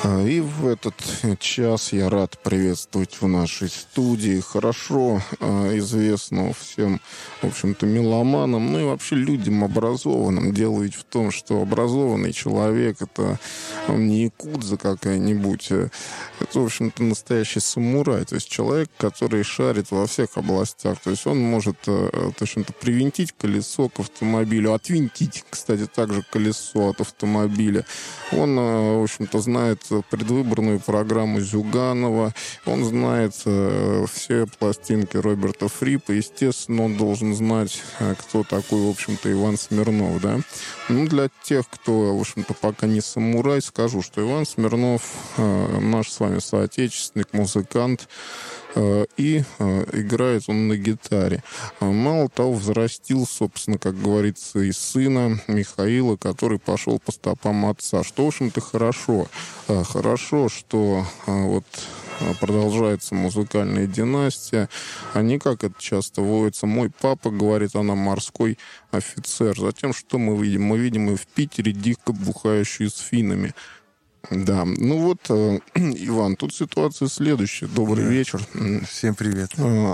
И в этот час я рад приветствовать в нашей студии хорошо известного всем, в общем-то, меломанам, ну и вообще людям образованным. Дело ведь в том, что образованный человек — это не якудза какая-нибудь, это, в общем-то, настоящий самурай, то есть человек, который шарит во всех областях. То есть он может, в общем-то, привинтить колесо к автомобилю, отвинтить, кстати, также колесо от автомобиля. Он, в общем-то, знает предвыборную программу Зюганова, он знает все пластинки Роберта Фрипа, естественно, он должен знать, кто такой, в общем-то, Иван Смирнов, да. Ну, для тех, кто, в общем-то, пока не самурай, скажу, что Иван Смирнов наш с вами соотечественник, музыкант, и играет он на гитаре. Мало того, взрастил, собственно, как говорится, и сына Михаила, который пошел по стопам отца. Что, в общем-то, хорошо. Хорошо, что вот продолжается музыкальная династия, а не как это часто водится. Мой папа, говорит она, морской офицер. Затем что мы видим? Мы видим и в Питере дико бухающие с финнами. Да, ну вот, Иван, тут ситуация следующая. Добрый вечер. Всем привет.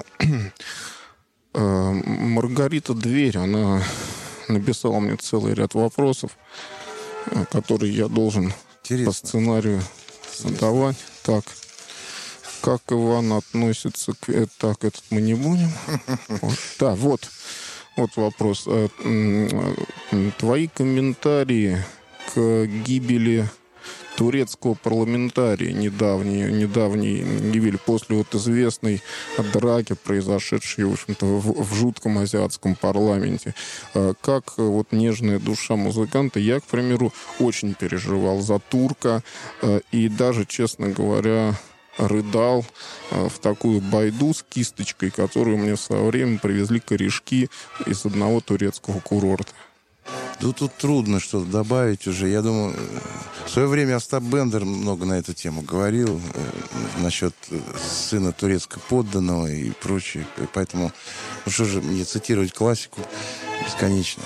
Маргарита Дверь, она написала мне целый ряд вопросов, которые я должен по сценарию задавать. Так, как Иван относится к... Так, этот мы не будем. Да, вот вопрос. Твои комментарии к гибели турецкого парламентария недавней гибели после вот известной драки, произошедшей, в общем-то, в жутком азиатском парламенте. Как вот нежная душа музыканта, я, к примеру, очень переживал за турка и даже, честно говоря, рыдал в такую байду с кисточкой, которую мне в свое время привезли корешки из одного турецкого курорта. Да тут трудно что-то добавить уже. Я думаю, в свое время Остап Бендер много на эту тему говорил, насчет сына турецко-подданного и прочее. Поэтому, ну что же, мне цитировать классику бесконечно.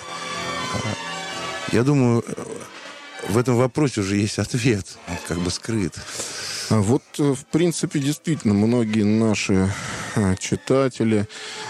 Я думаю, в этом вопросе уже есть ответ, он как бы скрыт. Вот, в принципе, действительно, многие наши читатели